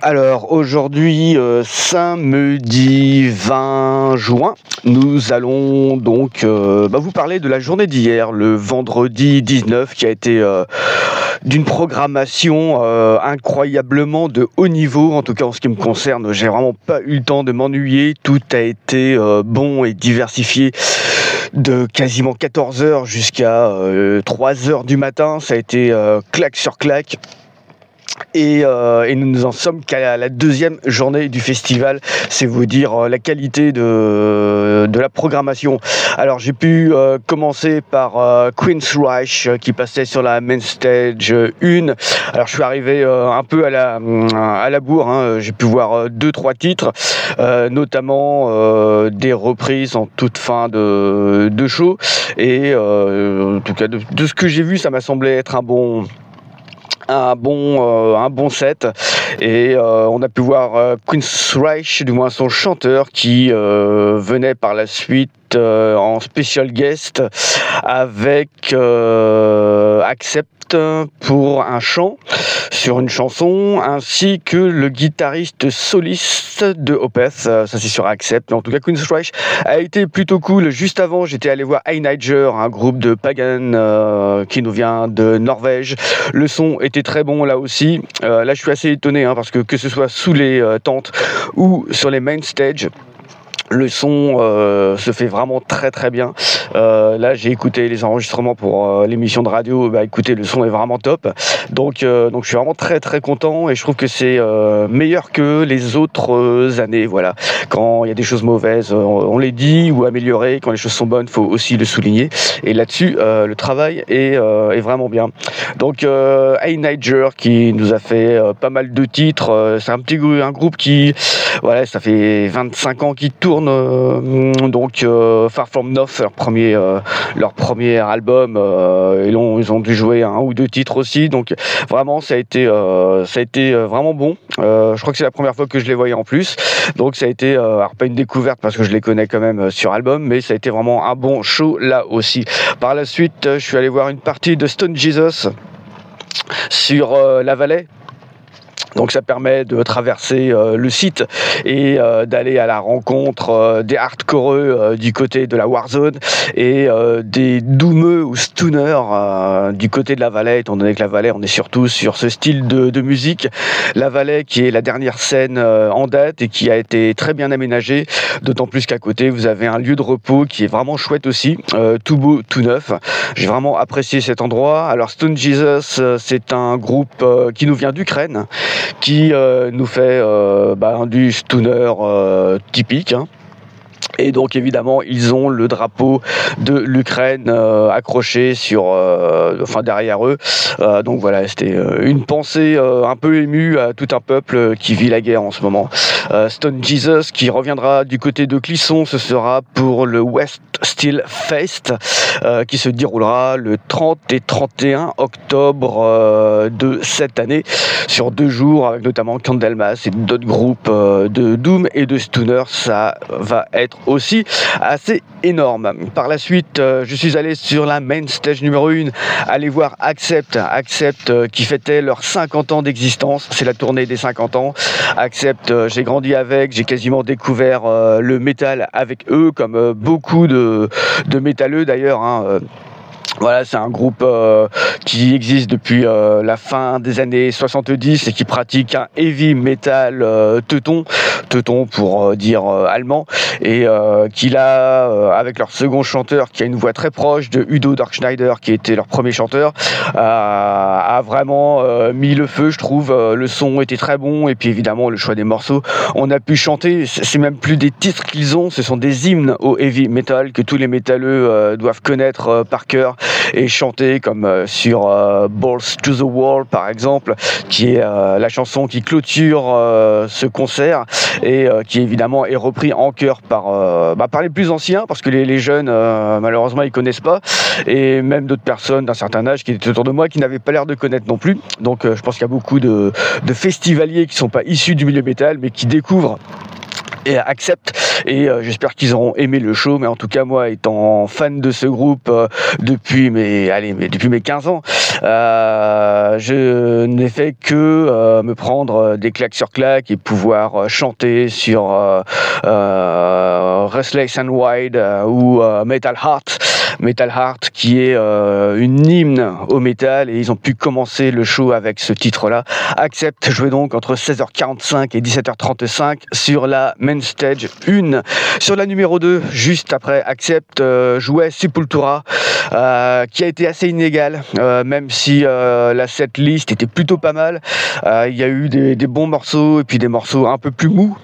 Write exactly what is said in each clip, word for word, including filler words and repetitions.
Alors aujourd'hui, euh, samedi vingt juin, nous allons donc euh, bah, vous parler de la journée d'hier, le vendredi dix-neuf, qui a été euh, d'une programmation euh, incroyablement de haut niveau. En tout cas en ce qui me concerne, j'ai vraiment pas eu le temps de m'ennuyer. Tout a été euh, bon et diversifié de quasiment quatorze heures jusqu'à euh, trois heures du matin. Ça a été euh, claque sur claque. Et, euh, et nous nous en sommes qu'à la deuxième journée du festival. C'est vous dire euh, la qualité de, de la programmation. Alors j'ai pu euh, commencer par euh, Queensryche euh, qui passait sur la main stage un. Alors je suis arrivé euh, un peu à la, à la bourre, hein. J'ai pu voir euh, deux trois titres, euh, notamment euh, des reprises en toute fin de, de show. Et euh, en tout cas de, de ce que j'ai vu, ça m'a semblé être un bon... un bon euh, un bon set et euh, on a pu voir euh, Queensryche, du moins son chanteur, qui euh, venait par la suite euh, en special guest avec euh, Accept pour un chant sur une chanson, ainsi que le guitariste soliste de Opeth. Ça c'est sur Accept, mais en tout cas Queensryche a été plutôt cool. Juste avant, j'étais allé voir Einiger, un groupe de pagan euh, qui nous vient de Norvège. Le son était très bon là aussi. Euh, là je suis assez étonné, hein, parce que que ce soit sous les euh, tentes ou sur les main stage, le son euh, se fait vraiment très très bien. Euh, là j'ai écouté les enregistrements pour euh, l'émission de radio. Bah écoutez, le son est vraiment top. Donc euh, donc je suis vraiment très très content et je trouve que c'est euh, meilleur que les autres euh, années. Voilà. Quand il y a des choses mauvaises, on, on les dit, ou améliorées. Quand les choses sont bonnes, faut aussi le souligner. Et là-dessus, euh, le travail est, euh, est vraiment bien. Donc euh, Einiger qui nous a fait euh, pas mal de titres. Euh, c'est un petit un groupe qui, voilà, ça fait vingt-cinq ans qu'ils tournent. Euh, donc euh, Far From North, leur premier euh, leur premier album, euh, ils, ont, ils ont dû jouer un ou deux titres aussi, donc vraiment ça a été euh, ça a été vraiment bon. Euh, je crois que c'est la première fois que je les voyais en plus, donc ça a été euh, alors pas une découverte parce que je les connais quand même sur album, mais ça a été vraiment un bon show là aussi. Par la suite, je suis allé voir une partie de Stone Jesus sur euh, la Vallée. Donc ça permet de traverser euh, le site et euh, d'aller à la rencontre euh, des hardcoreux euh, du côté de la Warzone et euh, des doomeux ou stooners euh, du côté de la Vallée, étant donné que la Vallée, on est surtout sur ce style de, de musique. La Vallée qui est la dernière scène euh, en date et qui a été très bien aménagée, d'autant plus qu'à côté vous avez un lieu de repos qui est vraiment chouette aussi, euh, tout beau, tout neuf. J'ai vraiment apprécié cet endroit. Alors Stone Jesus, euh, c'est un groupe euh, qui nous vient d'Ukraine, qui euh, nous fait euh, bah, du stoner euh, typique, hein. Et donc évidemment ils ont le drapeau de l'Ukraine euh, accroché sur, euh, enfin derrière eux. Euh, donc voilà, c'était euh, une pensée euh, un peu émue à tout un peuple qui vit la guerre en ce moment. Euh, Stone Jesus qui reviendra du côté de Clisson, ce sera pour le West Steel Fest euh, qui se déroulera le trente et trente et un octobre euh, de cette année, sur deux jours, avec notamment Candlemas et d'autres groupes euh, de doom et de stoner. Ça va être aussi assez énorme. Par la suite, euh, je suis allé sur la main stage numéro un, aller voir Accept, Accept euh, qui fêtait leurs cinquante ans d'existence. C'est la tournée des cinquante ans. Accept, euh, j'ai grandi avec, j'ai quasiment découvert euh, le métal avec eux, comme euh, beaucoup de, de métalleux d'ailleurs, hein, euh, Voilà, c'est un groupe euh, qui existe depuis euh, la fin des années soixante-dix et qui pratique un heavy metal euh, teuton, teuton pour euh, dire euh, allemand, et euh, qui là, euh, avec leur second chanteur qui a une voix très proche de Udo Dirkschneider, qui était leur premier chanteur, euh, a vraiment euh, mis le feu, je trouve. Le son était très bon, et puis évidemment le choix des morceaux. On a pu chanter, c'est même plus des titres qu'ils ont, ce sont des hymnes au heavy metal que tous les métalleux euh, doivent connaître euh, par cœur et chanter, comme euh, sur euh, Balls to the Wall par exemple, qui est euh, la chanson qui clôture euh, ce concert, et euh, qui évidemment est repris en chœur par, euh, bah, par les plus anciens, parce que les, les jeunes euh, malheureusement ils connaissent pas, et même d'autres personnes d'un certain âge qui étaient autour de moi qui n'avaient pas l'air de connaître non plus. Donc euh, je pense qu'il y a beaucoup de, de festivaliers qui sont pas issus du milieu métal mais qui découvrent et Accept. et euh, j'espère qu'ils auront aimé le show. Mais en tout cas, moi, étant fan de ce groupe euh, depuis mes, allez, mais depuis mes quinze ans, euh, je n'ai fait que euh, me prendre des claques sur claques et pouvoir euh, chanter sur euh, euh, Restless and Wild euh, ou euh, Metal Heart. Metal Heart qui est euh, une hymne au métal, et ils ont pu commencer le show avec ce titre-là. Accept jouait donc entre seize heures quarante-cinq et dix-sept heures trente-cinq sur la Main Stage un. Sur la numéro deux, juste après Accept, euh, jouait Sepultura, euh, qui a été assez inégale, euh, même si euh, la setlist était plutôt pas mal. Euh, il y a eu des, des bons morceaux et puis des morceaux un peu plus mous.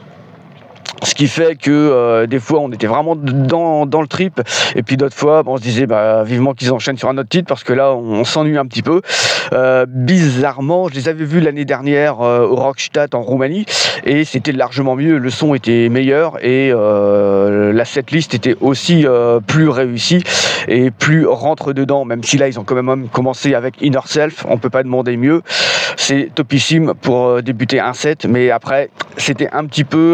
Ce qui fait que euh, des fois on était vraiment dans, dans le trip, et puis d'autres fois bon, on se disait bah, vivement qu'ils enchaînent sur un autre titre parce que là on, on s'ennuie un petit peu. Euh, bizarrement, je les avais vus l'année dernière euh, au Rockstadt en Roumanie, et c'était largement mieux, le son était meilleur, et euh, la setlist était aussi euh, plus réussie et plus rentre dedans, même si là ils ont quand même commencé avec Inner Self, on peut pas demander mieux. C'est topissime pour euh, débuter un set, mais après c'était un petit peu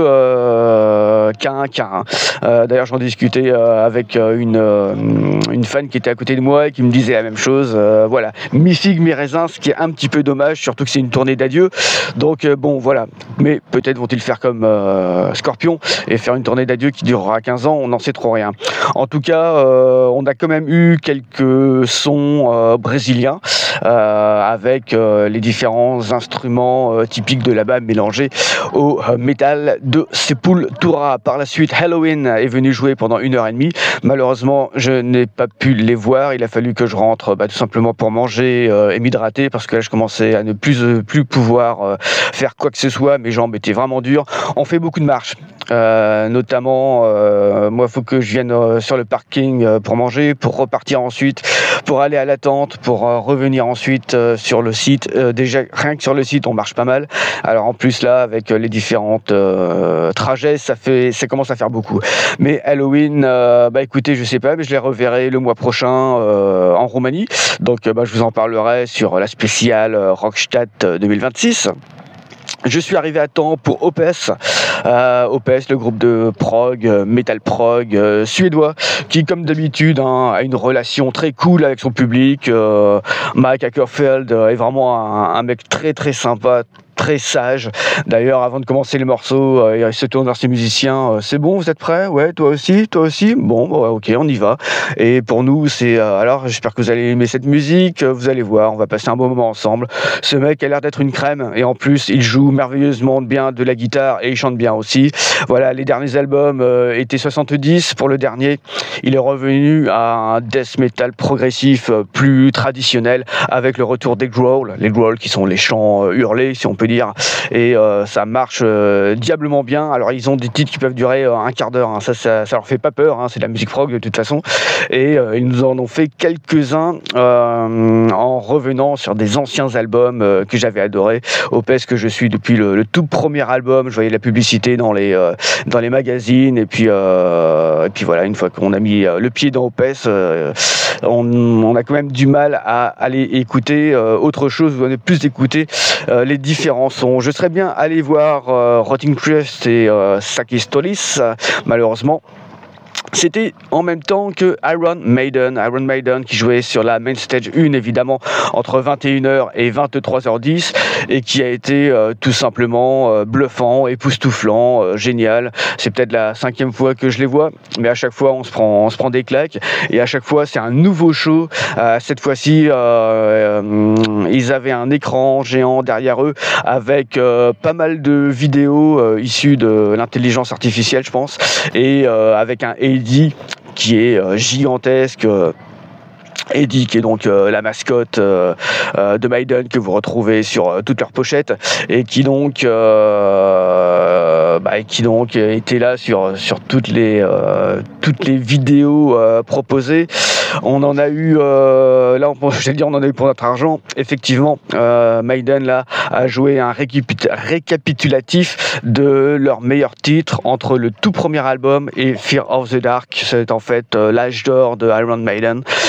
euh, qu'un qu'un. Euh, d'ailleurs, j'en discutais euh, avec euh, une, euh, une fan qui était à côté de moi et qui me disait la même chose. Euh, voilà, mi figue, mi raisin, ce qui est un petit peu dommage, surtout que c'est une tournée d'adieu. Donc euh, bon, voilà. Mais peut-être vont-ils faire comme euh, Scorpion et faire une tournée d'adieu qui durera quinze ans, on n'en sait trop rien. En tout cas, euh, on a quand même eu quelques sons euh, brésiliens euh, avec euh, les différents instruments euh, typiques de là-bas mélangés au euh, métal de Sepultura. Par la suite, Helloween est venu jouer pendant une heure et demie. Malheureusement, je n'ai pas pu les voir. Il a fallu que je rentre bah, tout simplement pour manger euh, et m'hydrater, parce que là, je commençais à ne plus, euh, plus pouvoir euh, faire quoi que ce soit. Mes jambes étaient vraiment dures. On fait beaucoup de marches. Euh, notamment, euh, moi, il faut que je vienne euh, sur le parking euh, pour manger, pour repartir ensuite, pour aller à la tente, pour euh, revenir ensuite euh, sur le site. Euh, déjà, rien que sur le site, on marche pas mal. Alors en plus là, avec les différentes euh, trajets, ça fait, ça commence à faire beaucoup. Mais Halloween, euh, bah écoutez, je sais pas, mais je les reverrai le mois prochain euh, en Roumanie. Donc, euh, bah, je vous en parlerai sur la spéciale euh, Rockstadt deux mille vingt-six. Je suis arrivé à temps pour Opeth, euh, Opeth, le groupe de prog, euh, metal prog euh, suédois, qui comme d'habitude hein, a une relation très cool avec son public. Euh, Mike Ackerfeld euh, est vraiment un, un mec très très sympa, très sage. D'ailleurs, avant de commencer les morceaux, euh, il se tourne vers ses musiciens. Euh, c'est bon, vous êtes prêts? Ouais, toi aussi, toi aussi. Bon, bah, ok, on y va. Et pour nous, c'est euh, alors, j'espère que vous allez aimer cette musique. Vous allez voir, on va passer un bon moment ensemble. Ce mec a l'air d'être une crème, et en plus, il joue merveilleusement bien de la guitare et il chante bien aussi. Voilà, les derniers albums euh, étaient soixante-dix. Pour le dernier, il est revenu à un death metal progressif euh, plus traditionnel, avec le retour des growls, les growls qui sont les chants euh, hurlés, si on peut dire, et euh, ça marche euh, diablement bien. Alors ils ont des titres qui peuvent durer euh, un quart d'heure, hein. ça, ça ça leur fait pas peur, hein. C'est de la musique prog de toute façon, et euh, ils nous en ont fait quelques-uns euh, en revenant sur des anciens albums euh, que j'avais adorés. Opeth, que je suis depuis le, le tout premier album, je voyais la publicité dans les euh, dans les magazines, et puis euh, et puis voilà, une fois qu'on a mis euh, le pied dans Opeth, euh, on, on a quand même du mal à aller écouter euh, autre chose, on est plus écouter euh, les différents sons. Je serais bien allé voir euh, Rotting Christ et euh, Sakis Tolis, malheureusement. C'était en même temps que Iron Maiden, Iron Maiden qui jouait sur la Main Stage un évidemment entre vingt et une heures et vingt-trois heures dix, et qui a été euh, tout simplement euh, bluffant, époustouflant, euh, génial. C'est peut-être la cinquième fois que je les vois, mais à chaque fois on se prend, on se prend des claques, et à chaque fois c'est un nouveau show. Euh, cette fois-ci, euh, euh, ils avaient un écran géant derrière eux avec euh, pas mal de vidéos euh, issues de l'intelligence artificielle, je pense, et euh, avec un Eddie qui est euh, gigantesque. Euh, Eddie qui est donc euh, la mascotte euh, euh, de Maiden, que vous retrouvez sur euh, toutes leurs pochettes, et qui donc euh, bah, qui donc était là sur sur toutes les euh, toutes les vidéos euh, proposées. On en a eu euh, là, on, je vais dire, on en a eu pour notre argent. Effectivement, euh, Maiden là a joué un récapit- récapitulatif de leurs meilleurs titres entre le tout premier album et Fear of the Dark. C'est en fait euh, l'âge d'or de Iron Maiden, et euh,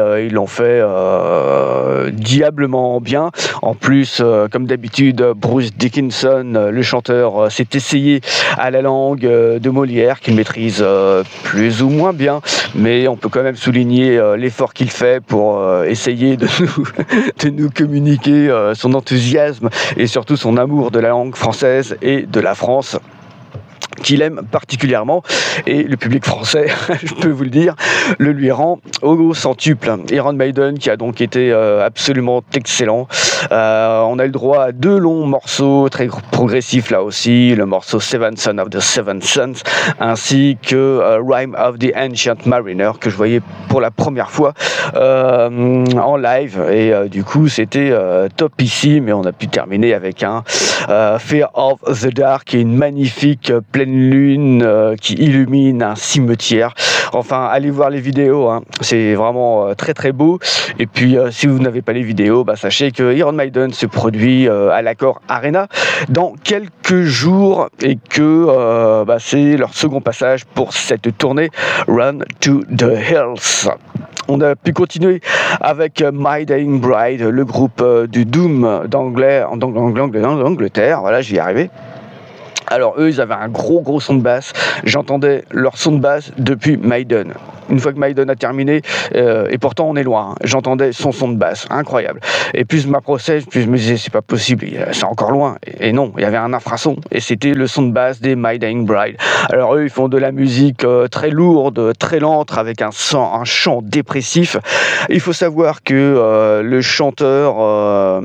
euh, ils l'ont fait euh, diablement bien. En plus, euh, comme d'habitude, Bruce Dickinson, euh, le chanteur, euh, s'est essayé à la langue euh, de Molière, qu'il maîtrise euh, plus ou moins bien, mais on peut quand même souligner euh, l'effort qu'il fait pour euh, essayer de nous, de nous communiquer euh, son enthousiasme et surtout son amour de la langue française et de la France, qu'il aime particulièrement, et le public français, je peux vous le dire, le lui rend au centuple. Iron Maiden, qui a donc été euh, absolument excellent. Euh, on a eu le droit à deux longs morceaux très progressifs là aussi, le morceau Seven Sons of the Seven Sons, ainsi que euh, Rime of the Ancient Mariner, que je voyais pour la première fois euh, en live, et euh, du coup c'était euh, top ici, mais on a pu terminer avec un euh, Fear of the Dark, qui est une magnifique euh, pleine lune euh, qui illumine un cimetière. Enfin, allez voir les vidéos, hein. C'est vraiment euh, très très beau. Et puis, euh, si vous n'avez pas les vidéos, bah, sachez que Iron Maiden se produit euh, à l'Accor Arena dans quelques jours, et que euh, bah, c'est leur second passage pour cette tournée Run to the Hills. On a pu continuer avec My Dying Bride, le groupe euh, du Doom d'Anglais, d'Angleterre. Voilà, j'y ai arrivé. Alors eux, ils avaient un gros gros son de basse. J'entendais leur son de basse depuis Maiden. Une fois que Maiden a terminé, euh, et pourtant on est loin, hein, j'entendais son son de basse, incroyable. Et plus je m'approchais, plus je me disais c'est pas possible, c'est encore loin. Et, et non, il y avait un infrason, et c'était le son de basse des My Dying Bride. Alors eux, ils font de la musique euh, très lourde, très lente, avec un, son, un chant dépressif. Il faut savoir que euh, le chanteur euh,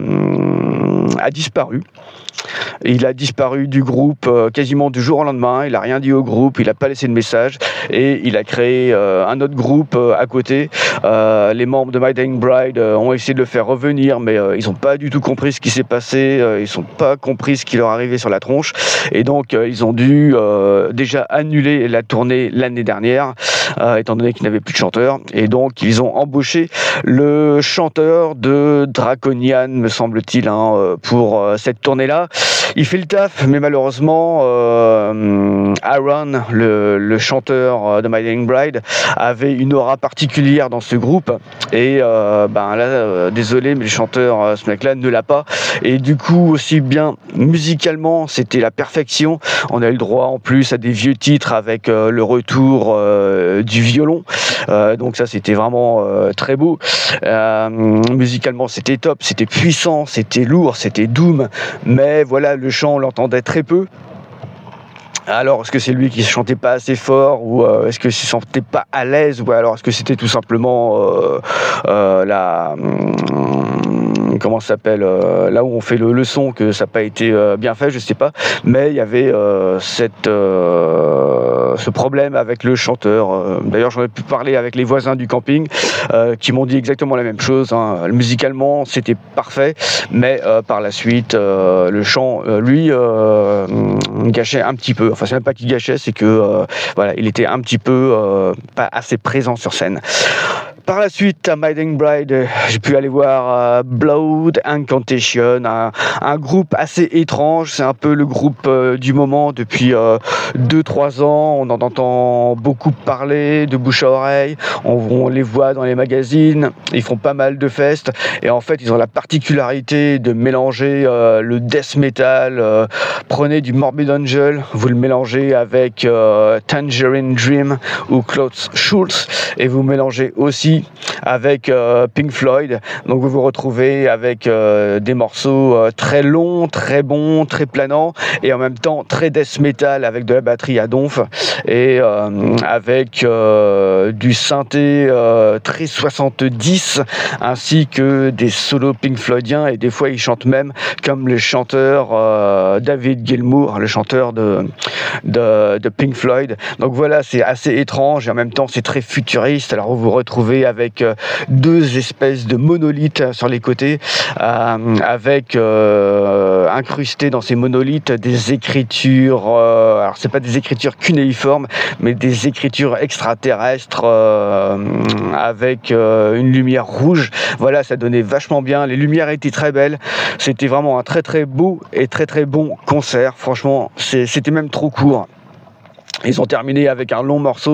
a disparu. Il a disparu du groupe euh, quasiment du jour au lendemain. Il n'a rien dit au groupe, il n'a pas laissé de message, et il a créé euh, un autre groupe euh, à côté. Euh, les membres de My Dying Bride euh, ont essayé de le faire revenir, mais euh, ils n'ont pas du tout compris ce qui s'est passé. Euh, ils n'ont pas compris ce qui leur arrivait sur la tronche, et donc euh, ils ont dû euh, déjà annuler la tournée l'année dernière, euh, étant donné qu'ils n'avaient plus de chanteur. Et donc ils ont embauché le chanteur de Draconian, me semble-t-il, hein, pour euh, cette tournée-là. Il fait le taf, mais malheureusement, euh, Aaron, le, le chanteur de My Dying Bride, avait une aura particulière dans ce groupe. Et euh, ben là, euh, désolé, mais le chanteur, euh, ce mec-là, ne l'a pas. Et du coup, aussi bien musicalement, c'était la perfection. On a eu le droit en plus à des vieux titres avec euh, le retour euh, du violon. Euh, donc ça, c'était vraiment euh, très beau. Euh, musicalement, c'était top, c'était puissant, c'était lourd, c'était doom. Mais voilà, le chant, on l'entendait très peu. Alors, est-ce que c'est lui qui ne chantait pas assez fort, ou euh, est-ce que se sentait pas à l'aise, ou alors est-ce que c'était tout simplement euh, euh, la... Hum, comment ça s'appelle euh, là où on fait le, le son, que ça n'a pas été euh, bien fait, je sais pas. Mais il y avait euh, cette, euh, ce problème avec le chanteur. Euh, d'ailleurs, j'en ai pu parler avec les voisins du camping euh, qui m'ont dit exactement la même chose, hein. Musicalement, c'était parfait, mais euh, par la suite, euh, le chant, euh, lui, euh, gâchait un petit peu. Enfin, c'est même pas qu'il gâchait, c'est que euh, voilà, il était un petit peu euh, pas assez présent sur scène. Par la suite, à My Dying Bride, j'ai pu aller voir euh, Blood Incantation, un, un groupe assez étrange. C'est un peu le groupe euh, du moment depuis deux trois ans. On en entend beaucoup parler, de bouche à oreille. On, on les voit dans les magazines. Ils font pas mal de fest. Et en fait, ils ont la particularité de mélanger euh, le death metal. Euh, prenez du Morbid Angel, vous le mélangez avec euh, Tangerine Dream ou Klaus Schulze, et vous mélangez aussi avec euh, Pink Floyd. Donc vous vous retrouvez avec euh, des morceaux euh, très longs, très bons, très planants, et en même temps très death metal avec de la batterie à donf, et euh, avec euh, du synthé euh, très soixante-dix, ainsi que des solos Pink Floydiens, et des fois ils chantent même comme le chanteur euh, David Gilmour, le chanteur de, de, de Pink Floyd. Donc voilà, c'est assez étrange, et en même temps c'est très futuriste. Alors vous vous retrouvez avec euh, deux espèces de monolithes sur les côtés, euh, avec euh, incrustés dans ces monolithes des écritures, euh, alors c'est pas des écritures cunéiformes, mais des écritures extraterrestres euh, avec euh, une lumière rouge. Voilà, ça donnait vachement bien, les lumières étaient très belles, c'était vraiment un très très beau et très très bon concert. Franchement, c'est, c'était même trop court. Ils ont terminé avec un long morceau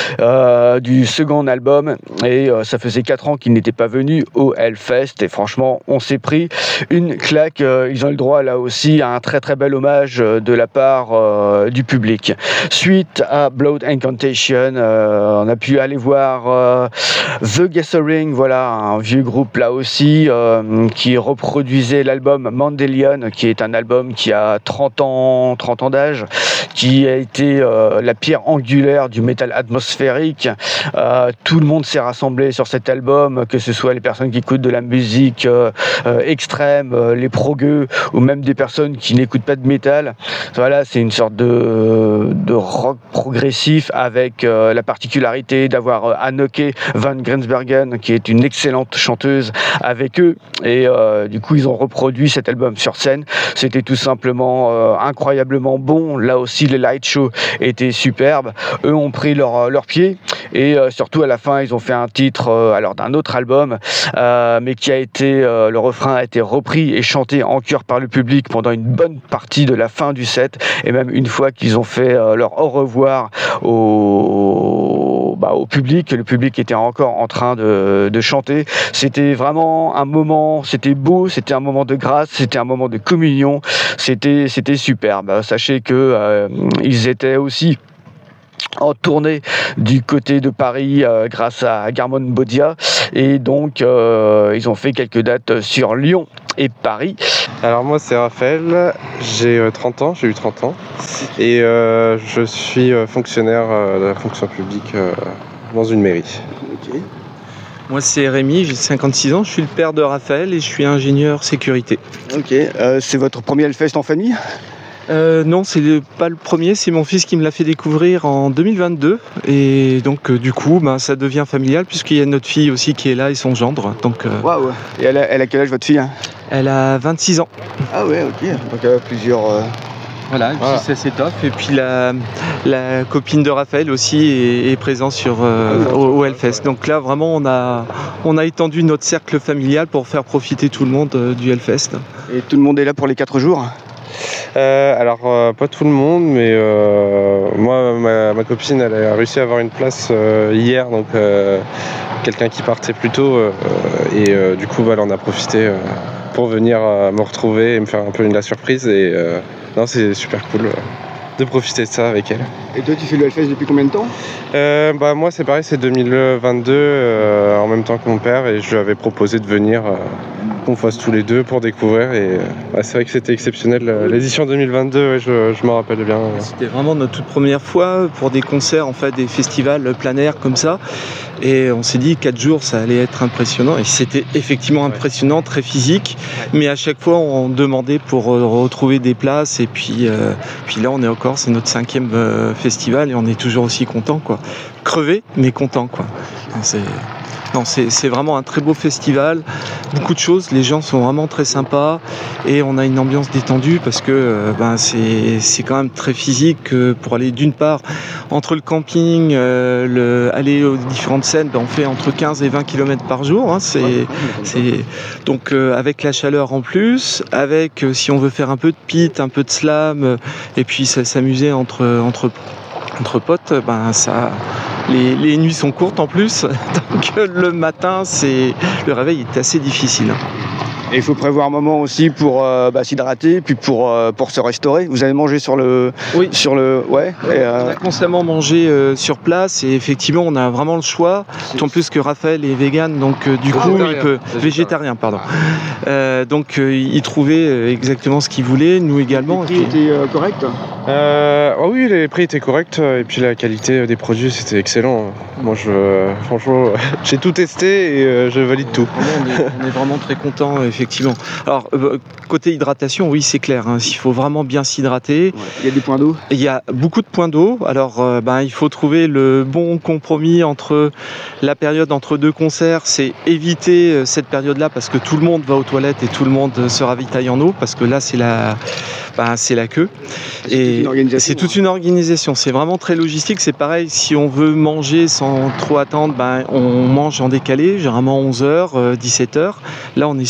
euh, du second album, et euh, ça faisait quatre ans qu'ils n'étaient pas venus au Hellfest, et franchement on s'est pris une claque. Euh, ils ont eu le droit là aussi à un très très bel hommage euh, de la part euh, du public. Suite à Blood Incantation, euh, on a pu aller voir euh, The Gathering, voilà, un vieux groupe là aussi euh, qui reproduisait l'album Mandelion, qui est un album qui a trente ans d'âge, qui a été euh, la pierre angulaire du métal atmosphérique. Euh, tout le monde s'est rassemblé sur cet album, que ce soit les personnes qui écoutent de la musique euh, euh, extrême, euh, les progueux, ou même des personnes qui n'écoutent pas de métal. Voilà, c'est une sorte de, de rock progressif avec euh, la particularité d'avoir euh, Anneke van Grensbergen, qui est une excellente chanteuse, avec eux, et euh, du coup ils ont reproduit cet album sur scène. C'était tout simplement euh, incroyablement bon. Là aussi les light shows étaient superbes. Eux ont pris leur, leur pied, et euh, surtout à la fin ils ont fait un titre euh, alors d'un autre album, euh, mais qui a été euh, le refrain a été repris et chanté en chœur par le public pendant une bonne partie de la fin du set, et même une fois qu'ils ont fait euh, leur au revoir au, bah, au public, le public était encore en train de, de chanter. C'était vraiment un moment, c'était beau, c'était un moment de grâce, c'était un moment de communion, c'était, c'était superbe. Sachez que euh, ils étaient aussi en tournée du côté de Paris euh, grâce à Garmon Bodia, et donc euh, ils ont fait quelques dates sur Lyon et Paris. Alors moi c'est Raphaël, j'ai trente ans, j'ai eu trente ans, et euh, je suis fonctionnaire euh, de la fonction publique euh, dans une mairie. Okay. Moi c'est Rémi, j'ai cinquante-six ans, je suis le père de Raphaël et je suis ingénieur sécurité. Ok, euh, c'est votre premier Hellfest en famille ? Euh, non, c'est le, pas le premier, c'est mon fils qui me l'a fait découvrir en deux mille vingt-deux, et donc euh, du coup bah, ça devient familial puisqu'il y a notre fille aussi qui est là et son gendre. Donc, euh... Waouh. Et elle a, elle a quel âge votre fille ? Elle a vingt-six ans. Ah ouais, ok. Donc elle a plusieurs... Euh... Voilà, et puis voilà. C'est assez top. Et puis la, la copine de Raphaël aussi est, est présente sur, euh, au, au Hellfest. Donc là vraiment on a, on a étendu notre cercle familial pour faire profiter tout le monde euh, du Hellfest. Et tout le monde est là pour les quatre jours ? Euh, alors euh, pas tout le monde, mais euh, moi ma, ma copine elle a réussi à avoir une place euh, hier, donc euh, quelqu'un qui partait plus tôt euh, et euh, du coup voilà, on a profité euh, pour venir euh, me retrouver et me faire un peu une la surprise, et euh, non c'est super cool euh, de profiter de ça avec elle. Et toi tu fais le Hellfest depuis combien de temps ? euh, bah, Moi c'est pareil, c'est deux mille vingt-deux euh, en même temps que mon père, et je lui avais proposé de venir euh, qu'on fasse tous les deux pour découvrir, et ouais, c'est vrai que c'était exceptionnel l'édition deux mille vingt-deux, ouais, je, je m'en rappelle bien. C'était vraiment notre toute première fois pour des concerts, en fait, des festivals plein air comme ça, et on s'est dit quatre jours ça allait être impressionnant, et c'était effectivement impressionnant, très physique, mais à chaque fois on demandait pour retrouver des places, et puis, euh, puis là on est encore, c'est notre cinquième euh, festival et on est toujours aussi content, quoi. Crevé mais content, quoi. C'est... Non, c'est, c'est vraiment un très beau festival, beaucoup de choses, les gens sont vraiment très sympas, et on a une ambiance détendue parce que euh, ben, c'est, c'est quand même très physique euh, pour aller d'une part entre le camping, euh, le, aller aux différentes scènes, ben, on fait entre quinze et vingt kilomètres par jour, hein, c'est, c'est, donc euh, avec la chaleur en plus, avec euh, si on veut faire un peu de pit, un peu de slam, euh, et puis ça, s'amuser entre, entre, entre potes, ben, ça... Les, les nuits sont courtes en plus, donc le matin, c'est, le réveil est assez difficile. Et il faut prévoir un moment aussi pour euh, bah, s'hydrater, puis pour, euh, pour se restaurer. Vous avez mangé sur le... Oui. Sur le ouais, et euh... On a constamment mangé euh, sur place, et effectivement on a vraiment le choix. En plus que Raphaël est vegan, donc euh, du coup il peut... Végétarien, pardon. Euh, donc euh, il trouvait exactement ce qu'il voulait, nous également. Les prix étaient euh, corrects euh, oh oui, les prix étaient corrects, et puis la qualité des produits c'était excellent. Moi je... franchement, j'ai tout testé et euh, je valide tout. On est, on est vraiment très contents, effectivement. Effectivement. Alors, euh, côté hydratation, oui, c'est clair. Hein, il faut vraiment bien s'hydrater. Ouais. Il y a des points d'eau ? Il y a beaucoup de points d'eau. Alors, euh, ben, il faut trouver le bon compromis entre la période entre deux concerts. C'est éviter euh, cette période-là parce que tout le monde va aux toilettes et tout le monde euh, se ravitaille en eau, parce que là, c'est la, ben, c'est la queue. C'est et toute c'est toute une organisation. C'est vraiment très logistique. C'est pareil, si on veut manger sans trop attendre, ben, on mange en décalé, généralement onze heures, dix-sept heures. Là, on est sûr de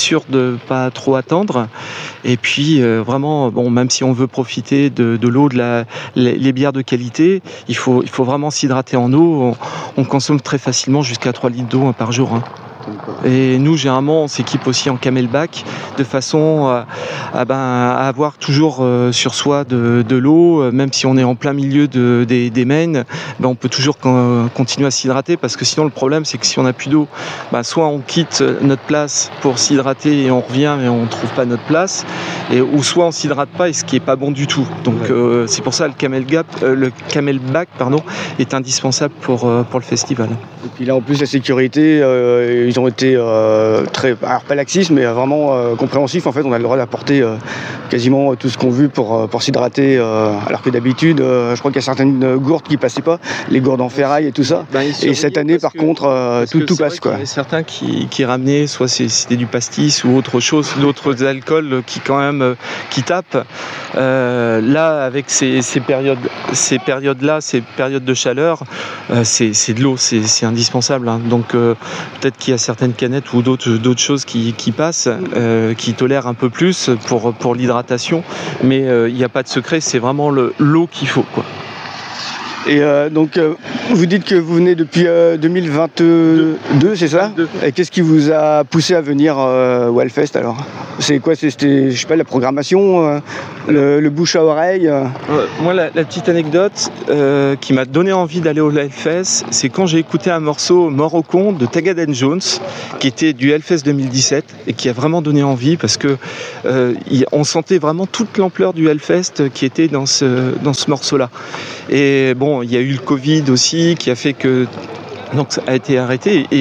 de pas trop attendre. Et puis euh, vraiment, bon, même si on veut profiter de, de l'eau, de la, les, les bières de qualité, il faut, il faut vraiment s'hydrater en eau. On, on consomme très facilement jusqu'à trois litres d'eau hein, par jour. Hein. Et nous, généralement, on s'équipe aussi en camelback de façon à, à, ben, à avoir toujours euh, sur soi de, de l'eau, même si on est en plein milieu de, des, des mains, ben, on peut toujours con, continuer à s'hydrater parce que sinon le problème c'est que si on n'a plus d'eau, ben, soit on quitte notre place pour s'hydrater et on revient et on ne trouve pas notre place, et, ou soit on s'hydrate pas et ce qui est pas bon du tout. Donc ouais. euh, c'est pour ça le camel gap, euh, le camelback pardon, est indispensable pour, euh, pour le festival. Et puis là en plus la sécurité, euh, ils ont été euh, très, alors pas laxistes mais vraiment euh, compréhensifs. En fait, on a le droit d'apporter euh, quasiment tout ce qu'on veut pour, pour s'hydrater, euh, alors que d'habitude, euh, je crois qu'il y a certaines gourdes qui passaient pas, les gourdes en ferraille et tout ça. Ben, et cette année, par que, contre, euh, tout, tout passe quoi. Il y a certains qui, qui ramenaient, soit c'était du pastis ou autre chose, d'autres alcools qui quand même euh, qui tapent. Euh, là, avec ces, ces périodes, ces périodes-là, ces périodes de chaleur, euh, c'est, c'est de l'eau, c'est, c'est indispensable. Hein. Donc euh, peut-être qu'il y a certaines canettes ou d'autres, d'autres choses qui, qui passent, euh, qui tolèrent un peu plus pour, pour l'hydratation, mais il euh, n'y a pas de secret, c'est vraiment le, l'eau qu'il faut, quoi. Et euh, donc, euh, vous dites que vous venez depuis euh, deux mille vingt-deux, c'est ça ? Et qu'est-ce qui vous a poussé à venir euh, au Hellfest alors ? C'est quoi ? C'était, je sais pas, la programmation, euh, le, le bouche à oreille euh... euh, Moi, la, la petite anecdote euh, qui m'a donné envie d'aller au Hellfest, c'est quand j'ai écouté un morceau Mort au con de Tagad and Jones, qui était du Hellfest deux mille dix-sept et qui a vraiment donné envie parce que euh, y, on sentait vraiment toute l'ampleur du Hellfest qui était dans ce, dans ce morceau-là. Et bon, il y a eu le Covid aussi qui a fait que donc ça a été arrêté. Et